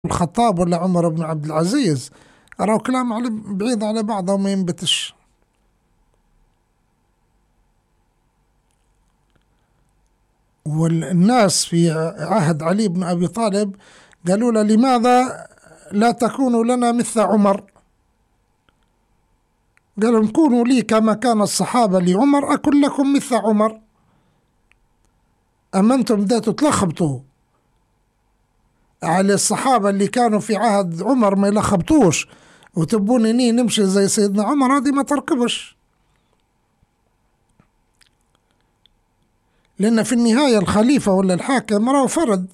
الخطاب ولا عمر بن عبد العزيز، أراه كلام على بعيد على بعضه وما ينبتش. والناس في عهد علي بن أبي طالب قالوا له: لماذا لا تكونوا لنا مثل عمر؟ قال لهم: كونوا لي كما كان الصحابة لعمر أكن لكم مثل عمر. أما أنتم بدأتوا تلخبطوا على الصحابة اللي كانوا في عهد عمر ما يلخبطوش، وتبوني نمشي زي سيدنا عمر، هذه ما تركبش. لأن في النهاية الخليفة ولا الحاكم راه فرد.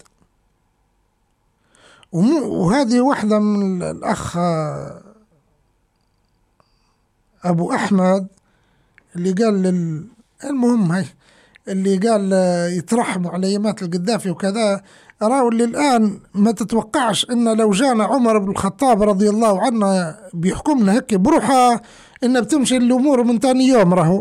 وهذه واحدة من الأخ أبو أحمد اللي قال المهم هاي اللي قال يترحموا على يمات القذافي وكذا. أراه اللي الآن ما تتوقعش إن لو جانا عمر بن الخطاب رضي الله عنه بيحكمنا هيك بروحه إن بتمشي الأمور من تاني يوم. راهو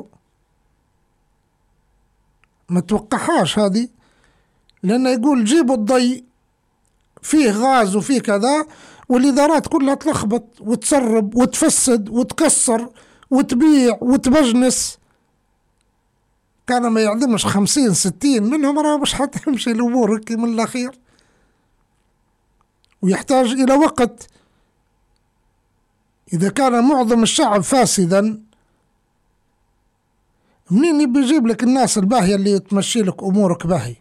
ما توقعهاش هذه، لأنه يقول جيبوا الضي فيه غاز وفيه كذا، والإدارات كلها تلخبط وتسرب وتفسد وتكسر وتبيع وتبجنس. كان ما يعدمش 50-60 منهم، راه مش حتمشي الأمور من الأخير، ويحتاج إلى وقت. إذا كان معظم الشعب فاسدا، منين يبي يجيب لك الناس الباهية اللي تمشي لك أمورك باهي؟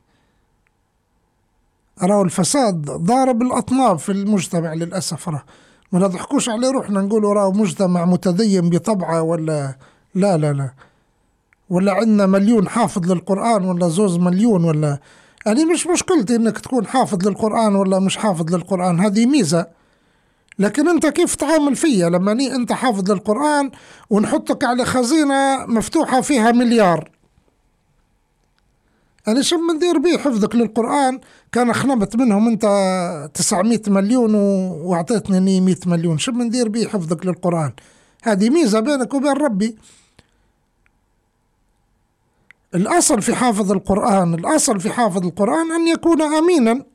راه الفساد ضارب الأطناب في المجتمع للأسف. راه ما نضحكوش عليه روحنا نقولوا راه مجتمع متدين بطبعه، ولا لا لا لا، ولا عندنا 1,000,000 حافظ للقرآن ولا 2 مليون، ولا يعني مش مشكلتي انك تكون حافظ للقرآن ولا مش حافظ للقرآن، هذه ميزة. لكن انت كيف تعامل فيها لما انت حافظ للقرآن ونحطك على خزينة مفتوحة فيها مليار؟ أنا شو ندير بيه حفظك للقرآن؟ كان خنبت منهم أنت 900 مليون وأعطيتني 100 مليون، شو ندير بيه حفظك للقرآن؟ هذه ميزة بينك وبين ربي. الأصل في حافظ القرآن، الأصل في حافظ القرآن أن يكون أمينا.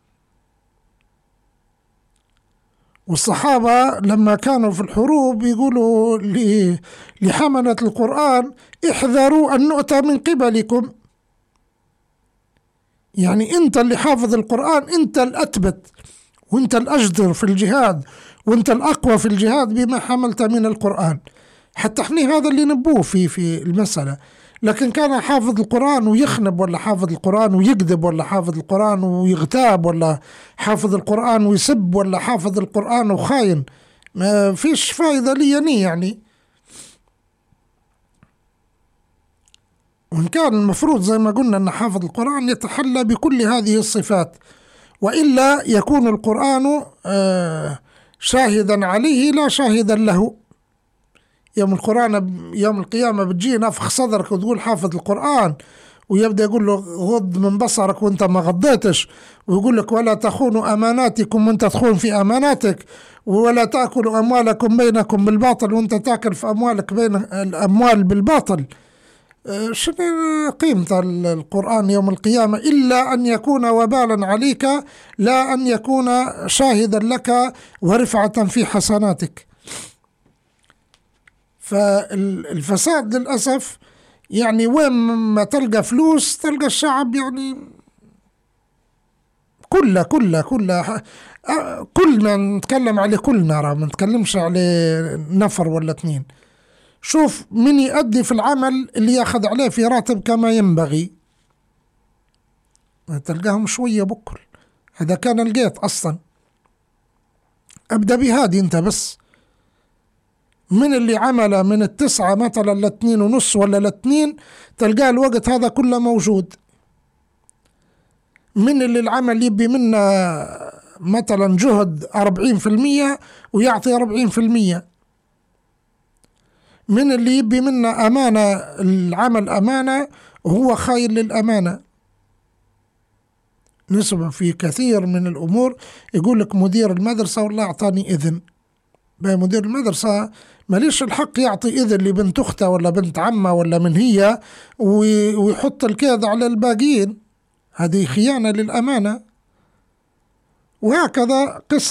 والصحابة لما كانوا في الحروب يقولوا لحملة القرآن: احذروا أن نؤتى من قبلكم. يعني أنت اللي حافظ القرآن أنت الأثبت، وأنت الأجدر في الجهاد، وأنت الأقوى في الجهاد بما حملت من القرآن. حتى احنا هذا اللي نبوه في المسألة. لكن كان حافظ القرآن ويخنب، ولا حافظ القرآن ويكذب، ولا حافظ القرآن ويغتاب، ولا حافظ القرآن ويسب، ولا حافظ القرآن وخاين، ما فيش فايدة لي يعني. وإن كان المفروض زي ما قلنا أن حافظ القرآن يتحلى بكل هذه الصفات، وإلا يكون القرآن شاهدا عليه لا شاهدا له. يوم القيامة بتجي نفخ صدرك وتقول حافظ القرآن، ويبدأ يقول له غض من بصرك وانت ما غضيتش، ويقول لك ولا تخونوا أماناتكم وانت تخون في أماناتك، ولا تأكلوا أموالكم بينكم بالباطل وانت تأكل في أموالك بين الأموال بالباطل. شنو قيمة القرآن يوم القيامة إلا أن يكون وبالا عليك، لا أن يكون شاهدا لك ورفعة في حسناتك. فالفساد للأسف يعني وين ما تلقى فلوس تلقى الشعب يعني كلنا نتكلم عليه، كلنا ما نتكلمش عليه نفر ولا 2. شوف من يؤدي في العمل اللي ياخذ عليه في راتب كما ينبغي، تلقاهم شوية بكل. هذا كان لقيت أصلا. أبدأ بهذه أنت بس، من اللي عمل من 9 مثلا 2:30 ولا 2 تلقاه الوقت هذا كله موجود. من اللي العمل يبي منه مثلا جهد 40% ويعطي 40%. من اللي يبي منه أمانة، العمل أمانة وهو خاين للأمانة. نسمع في كثير من الأمور يقول لك مدير المدرسة والله أعطاني إذن. مدير المدرسة ماليش الحق يعطي إذن لبنت أخته ولا بنت عمه ولا من هي ويحط الكيد على الباقيين. هذه خيانة للأمانة. وهكذا قصة